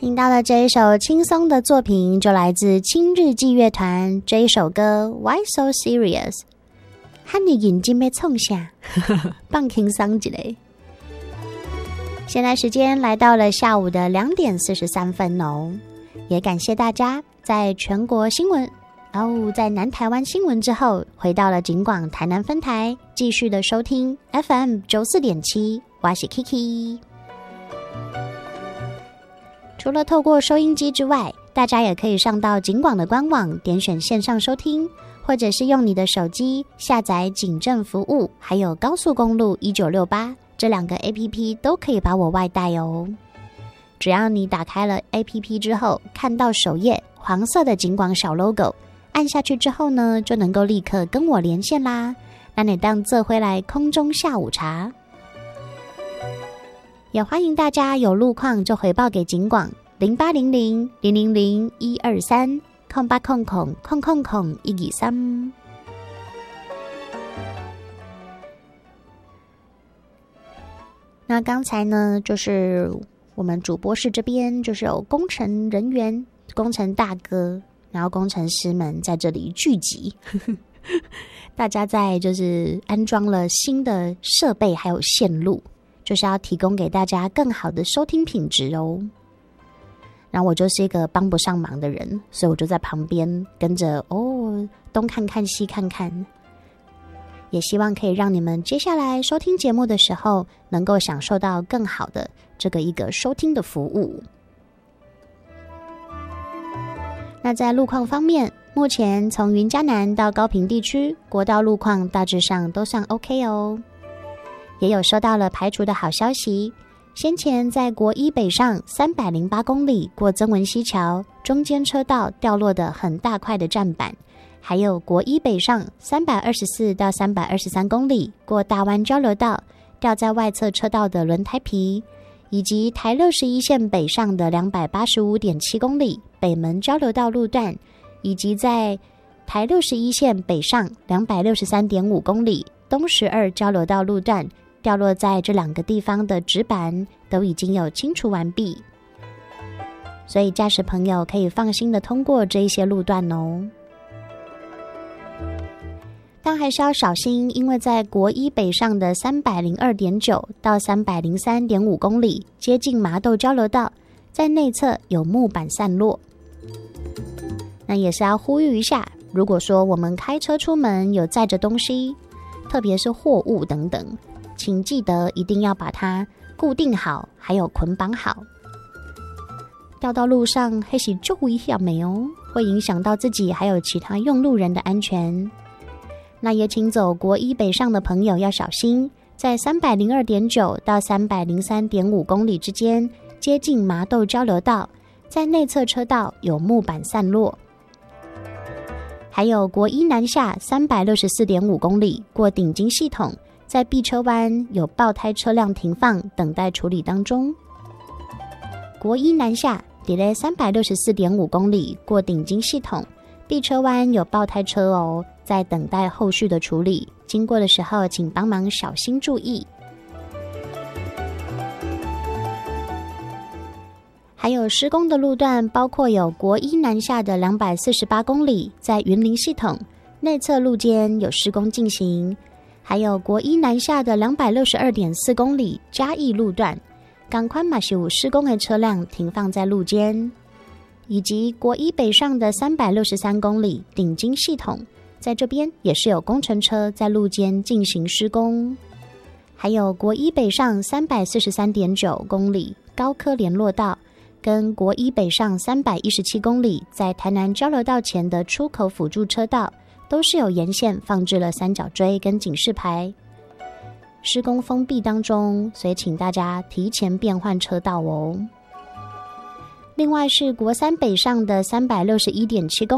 听到了这一首轻松的作品，就来自青日记乐团这一首歌 Why So Serious， 和你眼睛被冲下放轻松一下。现在时间来到了下午的2点43分哦，也感谢大家在全国新闻在南台湾新闻之后，回到了警广台南分台，继续的收听 FM 94.7， 我是 Kiki。除了透过收音机之外，大家也可以上到警广的官网，点选线上收听，或者是用你的手机下载警政服务，还有高速公路1968这2个 APP 都可以把我外带哦。只要你打开了 APP 之后，看到首页黄色的警广小 logo， 按下去之后呢，就能够立刻跟我连线啦。那你当做回来空中下午茶。也欢迎大家有路况就回报给警广0800-000-123 0800-123。那刚才呢，就是我们主播室这边就是有工程人员、工程大哥，然后工程师们在这里聚集大家在就是安装了新的设备还有线路，就是要提供给大家更好的收听品质哦。然后我就是一个帮不上忙的人，所以我就在旁边跟着东看看西看看，也希望可以让你们接下来收听节目的时候能够享受到更好的这个一个收听的服务。那在路况方面，目前从云嘉南到高屏地区国道路况大致上都算 OK 哦。也有收到了排除的好消息，先前在国一北上308公里过曾文溪桥，中间车道掉落的很大块的站板，还有国一北上324到323公里过大湾交流道掉在外侧车道的轮胎皮，以及台61线北上的285.7公里北门交流道路段，以及在台61线北上263.5公里东12交流道路段掉落在这2个地方的纸板都已经有清除完毕，所以驾驶朋友可以放心的通过这一些路段哦。但还是要小心，因为在国一北上的302.9到303.5公里接近麻豆交流道，在内侧有木板散落。那也是要呼吁一下，如果说我们开车出门有载着东西，特别是货物等等，请记得一定要把它固定好，还有捆绑好。掉到路上还是就危险没哦，会影响到自己还有其他用路人的安全。那也请走国一北上的朋友要小心，在302.9到303.5公里之间接近麻豆交流道，在内侧车道有木板散落。还有国一南下364.5公里过顶金系统，在碧车湾有爆胎车辆停放等待处理当中。国一南下delay364.5公里过顶金系统，碧车湾有爆胎车哦，在等待后续的处理，经过的时候请帮忙小心注意。还有施工的路段包括有国一南下的248公里在云林系统，内侧路肩有施工进行，还有国一南下的262.4公里嘉义路段，港宽马修施工的车辆停放在路肩，以及国一北上的363公里顶金系统，在这边也是有工程车在路肩进行施工。还有国一北上343.9公里高科联络道，跟国一北上317公里在台南交流道前的出口辅助车道，都是有沿线放置了三角锥跟警示牌，施工封闭当中，所以请大家提前变换车道哦。另外是国三北上的361.7公里